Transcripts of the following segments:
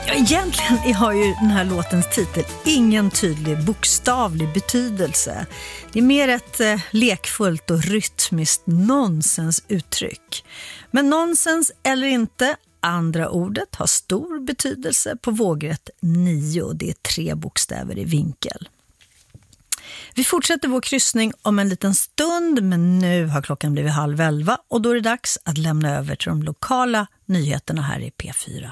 Ja, egentligen har ju den här låtens titel ingen tydlig bokstavlig betydelse. Det är mer ett lekfullt och rytmiskt nonsensuttryck. Men nonsens eller inte, andra ordet har stor betydelse på vågrätt 9. Det är 3 bokstäver i vinkel. Vi fortsätter vår kryssning om en liten stund, men nu har klockan blivit 10:30 och då är det dags att lämna över till de lokala nyheterna här i P4.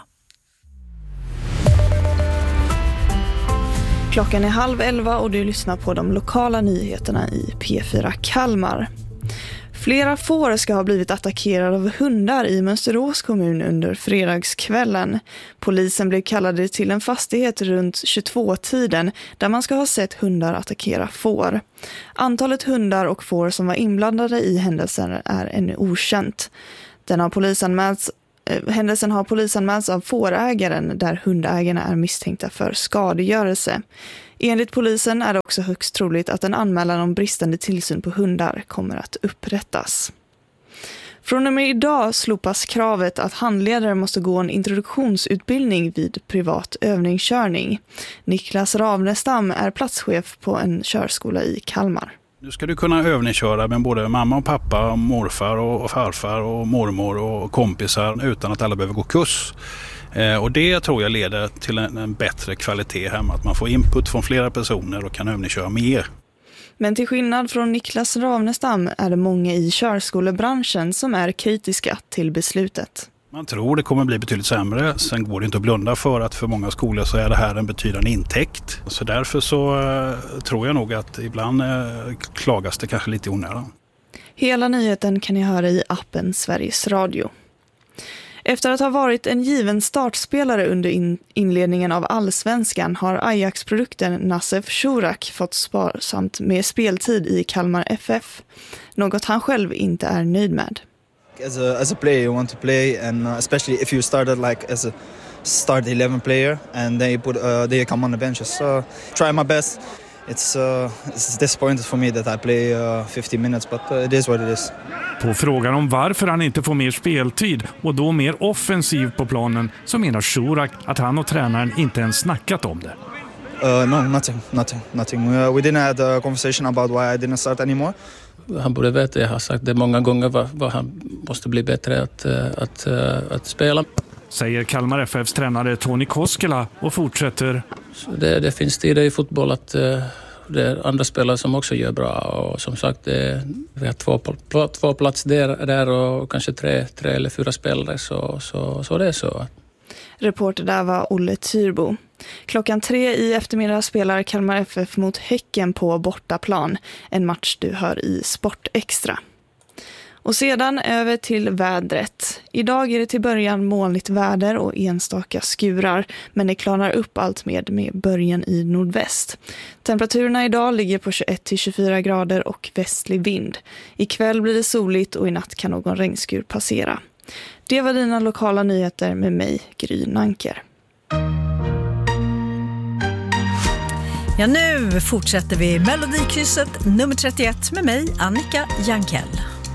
Klockan är 10:30 och du lyssnar på de lokala nyheterna i P4 Kalmar. Flera får ska ha blivit attackerade av hundar i Mönsterås kommun under fredagskvällen. Polisen blev kallade till en fastighet runt 22-tiden där man ska ha sett hundar attackera får. Antalet hundar och får som var inblandade i händelsen är ännu okänt. Händelsen har polisanmälts av fårägaren där hundägarna är misstänkta för skadegörelse. Enligt polisen är det också högst troligt att en anmälan om bristande tillsyn på hundar kommer att upprättas. Från och med idag slopas kravet att handledare måste gå en introduktionsutbildning vid privat övningskörning. Niklas Ravnestam är platschef på en körskola i Kalmar. Nu ska du kunna övningsköra med både mamma och pappa, och morfar och farfar och mormor och kompisar utan att alla behöver gå kurs. Och det tror jag leder till en bättre kvalitet hemma, att man får input från flera personer och kan övningsköra mer. Men till skillnad från Niklas Ravnestam är det många i körskolebranschen som är kritiska till beslutet. Man tror det kommer bli betydligt sämre. Sen går det inte att blunda för att för många skolor så är det här en betydande intäkt. Så därför så tror jag nog att ibland klagas det kanske lite onödan. Hela nyheten kan ni höra i appen Sveriges Radio. Efter att ha varit en given startspelare under inledningen av Allsvenskan har Ajax-produkten Nassef Shurak fått sparsamt med speltid i Kalmar FF. Något han själv inte är nöjd med. As a player you want to play, and especially if you started like as a start 11 player and then you come on the benches. So try my best. It's disappointing for me that I play 50 minutes, but it is what it is. På frågan om varför han inte får mer speltid och då mer offensiv på planen så menar Shurak att han och tränaren inte ens snackat om det. No, nothing. We didn't have a conversation about why I didn't start anymore. Han borde veta, jag har sagt det många gånger, vad han måste bli bättre att spela. Säger Kalmar FFs tränare Toni Koskela och fortsätter. Det finns tider i fotboll att det är andra spelare som också gör bra. Och som sagt, vi har två plats där och kanske tre eller 4 spelare. Så det är så. Reporter där var Olle Tyrbo. 3:00 i eftermiddag spelar Kalmar FF mot Häcken på bortaplan. En match du hör i Sport Extra. Och sedan över till vädret. Idag är det till början molnigt väder och enstaka skurar, men det klarnar upp allt med början i nordväst. Temperaturerna idag ligger på 21-24 grader och västlig vind. Ikväll blir det soligt och i natt kan någon regnskur passera. Det var dina lokala nyheter med mig, Gry Nanker. Ja, nu fortsätter vi Melodikrysset nummer 31 med mig, Annika Jankell.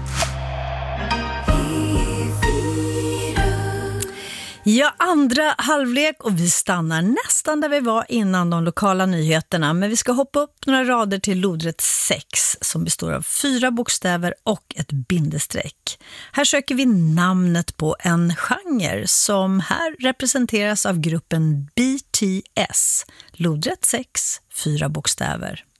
Ja, andra halvlek och vi stannar nästan där vi var innan de lokala nyheterna. Men vi ska hoppa upp några rader till lodrätt 6 som består av 4 bokstäver och ett bindestreck. Här söker vi namnet på en genre som här representeras av gruppen BTS. Lodrätt 6, 4 bokstäver.